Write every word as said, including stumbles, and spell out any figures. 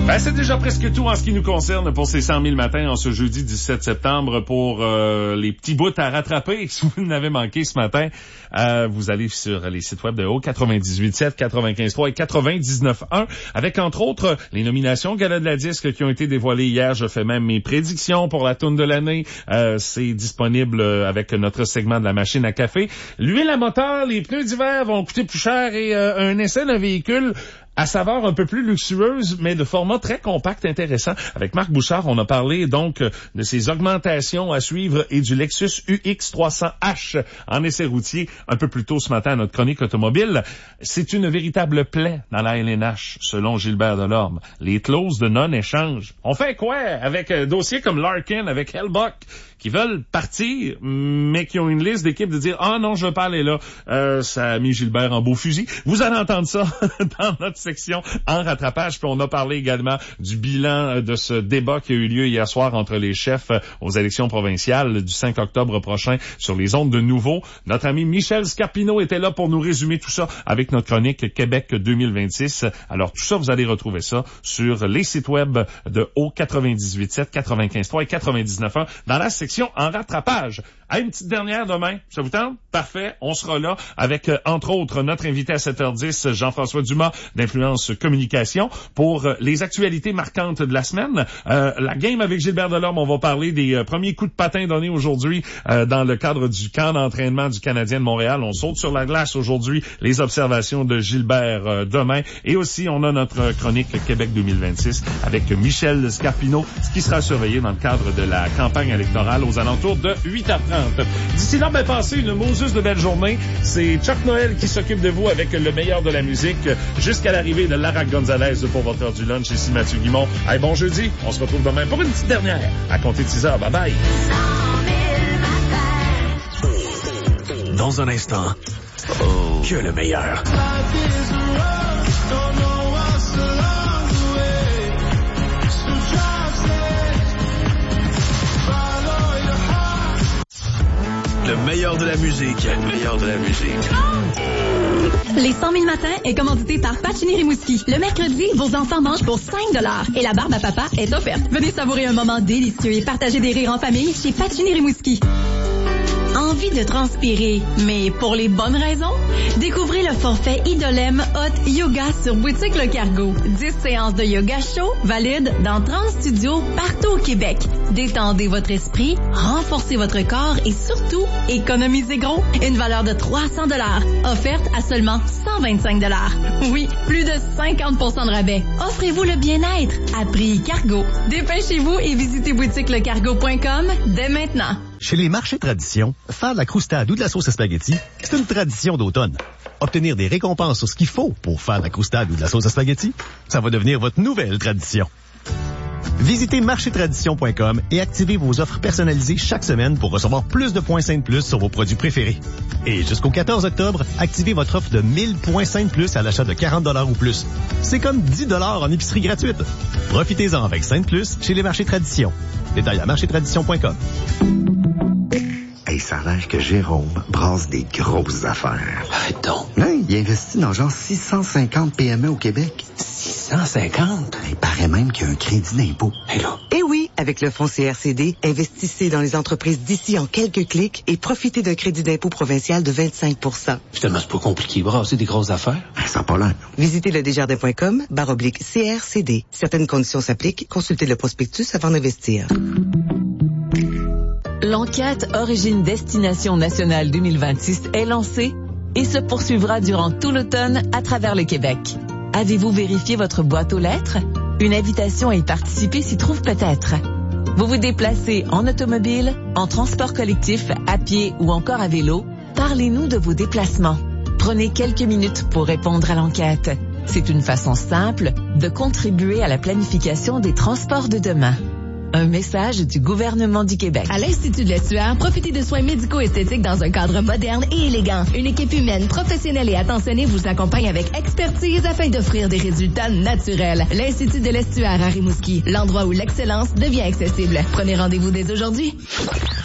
Ben, c'est déjà presque tout en ce qui nous concerne pour ces cent mille matins en ce jeudi dix-sept septembre pour euh, les petits bouts à rattraper. Si vous n'avez manqué ce matin, euh, vous allez sur les sites web de O quatre-vingt-dix-huit sept, quatre-vingt-quinze trois et quatre-vingt-dix-neuf un avec entre autres les nominations Gala de la Disque qui ont été dévoilées hier. Je fais même mes prédictions pour la toune de l'année. Euh, c'est disponible avec notre segment de la machine à café. L'huile à moteur, les pneus d'hiver vont coûter plus cher et euh, un essai d'un véhicule à saveur un peu plus luxueuse, mais de format très compact, intéressant. Avec Marc Bouchard, on a parlé donc de ces augmentations à suivre et du Lexus U X trois cents H en essai routier un peu plus tôt ce matin à notre chronique automobile. C'est une véritable plaie dans la L N H, selon Gilbert Delorme. Les clauses de non-échange. On fait quoi avec un dossier comme Larkin, avec Hellbuck, qui veulent partir, mais qui ont une liste d'équipes de dire « Ah non, je veux pas aller là. Euh, » Ça a mis Gilbert en beau fusil. Vous allez entendre ça dans notre section en rattrapage. Puis on a parlé également du bilan de ce débat qui a eu lieu hier soir entre les chefs aux élections provinciales du cinq octobre prochain sur les ondes de Nouveau. Notre ami Michel Scarpino était là pour nous résumer tout ça avec notre chronique Québec deux mille vingt-six. Alors tout ça, vous allez retrouver ça sur les sites web de O quatre-vingt-dix-huit sept, quatre-vingt-quinze trois et quatre-vingt-dix-neuf un dans la section en rattrapage. À une petite dernière demain, ça vous tente? Parfait, on sera là avec, euh, entre autres, notre invité à sept heures dix, Jean-François Dumas, d'Influence Communication, pour euh, les actualités marquantes de la semaine. Euh, la game avec Gilbert Delorme, on va parler des euh, premiers coups de patin donnés aujourd'hui euh, dans le cadre du camp d'entraînement du Canadien de Montréal. On saute sur la glace aujourd'hui, les observations de Gilbert euh, demain. Et aussi, on a notre chronique Québec deux mille vingt-six avec Michel Scarpino, ce qui sera surveillé dans le cadre de la campagne électorale aux alentours de huit heures trente. D'ici là, ben, passez une Moses de belle journée. C'est Chuck Noël qui s'occupe de vous avec le meilleur de la musique jusqu'à l'arrivée de Lara Gonzalez pour votre heure du lunch. Ici Mathieu Guimond. Hey, bon jeudi. On se retrouve demain pour une petite dernière à compter de six heures. Bye bye. Dans un instant, oh, que le meilleur. Le meilleur de la musique. Le meilleur de la musique. Les cent mille matins est commandité par Pacini Rimouski. Le mercredi, vos enfants mangent pour cinq dollars et la barbe à papa est offerte. Venez savourer un moment délicieux et partager des rires en famille chez Pacini Rimouski. Envie de transpirer, mais pour les bonnes raisons? Découvrez le forfait Idolem Hot Yoga sur Boutique Le Cargo. dix séances de yoga chaud valides dans trente studios partout au Québec. Détendez votre esprit, renforcez votre corps et surtout, économisez gros. Une valeur de trois cents dollars, offerte à seulement cent vingt-cinq dollars. Oui, plus de cinquante pour cent de rabais. Offrez-vous le bien-être à prix Cargo. Dépêchez-vous et visitez boutique le cargo point com dès maintenant. Chez les marchés tradition, faire de la croustade ou de la sauce à spaghetti, c'est une tradition d'automne. Obtenir des récompenses sur ce qu'il faut pour faire de la croustade ou de la sauce à spaghetti, ça va devenir votre nouvelle tradition. Visitez marché tradition point com et activez vos offres personnalisées chaque semaine pour recevoir plus de points Saint Plus sur vos produits préférés. Et jusqu'au quatorze octobre, activez votre offre de mille points Saint Plus à l'achat de quarante dollars ou plus. C'est comme dix dollars en épicerie gratuite. Profitez-en avec Saint Plus chez les marchés tradition. Détail à marché tradition point com. Hey, ça a l'air que Jérôme brasse des grosses affaires. Arrête donc. Hein, il investit dans genre six cent cinquante P M E au Québec. six cent cinquante? Il paraît même qu'il y a un crédit d'impôt. Hey là. Eh oui, avec le fonds C R C D, investissez dans les entreprises d'ici en quelques clics et profitez d'un crédit d'impôt provincial de vingt-cinq pour cent. Finalement, c'est pas compliqué, brasser des grosses affaires. Ben, ça n'a pas l'air. Visitez le desjardins point com, barre oblique C R C D. Certaines conditions s'appliquent. Consultez le prospectus avant d'investir. L'enquête Origine Destination Nationale deux mille vingt-six est lancée et se poursuivra durant tout l'automne à travers le Québec. Avez-vous vérifié votre boîte aux lettres? Une invitation à y participer s'y trouve peut-être. Vous vous déplacez en automobile, en transport collectif, à pied ou encore à vélo? Parlez-nous de vos déplacements. Prenez quelques minutes pour répondre à l'enquête. C'est une façon simple de contribuer à la planification des transports de demain. Un message du gouvernement du Québec. À l'Institut de l'Estuaire, profitez de soins médico-esthétiques dans un cadre moderne et élégant. Une équipe humaine, professionnelle et attentionnée vous accompagne avec expertise afin d'offrir des résultats naturels. L'Institut de l'Estuaire à Rimouski, l'endroit où l'excellence devient accessible. Prenez rendez-vous dès aujourd'hui.